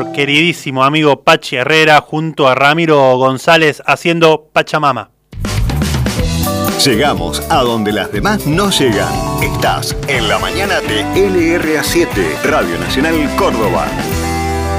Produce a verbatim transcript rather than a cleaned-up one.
queridísimo amigo Pachi Herrera junto a Ramiro González haciendo Pachamama. Llegamos a donde las demás no llegan. Estás en la mañana de L R A siete, Radio Nacional Córdoba.